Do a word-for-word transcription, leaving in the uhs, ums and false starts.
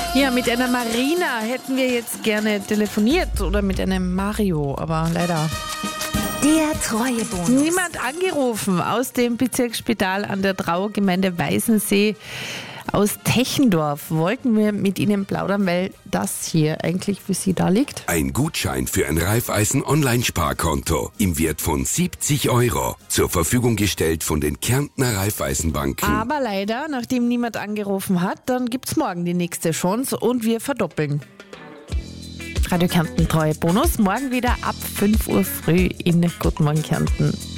Ja, mit einer Marina hätten wir jetzt gerne telefoniert oder mit einem Mario, aber leider Der Treuebonus. niemand angerufen aus dem Bezirksspital an der Drau, Gemeinde Weißensee. Aus Techendorf wollten wir mit Ihnen plaudern, weil das hier eigentlich für Sie da liegt. Ein Gutschein für ein Raiffeisen-Online-Sparkonto im Wert von siebzig Euro. Zur Verfügung gestellt von den Kärntner Raiffeisenbanken. Aber leider, nachdem niemand angerufen hat, dann gibt's morgen die nächste Chance und wir verdoppeln. Radio Kärnten Treuebonus, morgen wieder ab fünf Uhr früh in Guten Morgen Kärnten.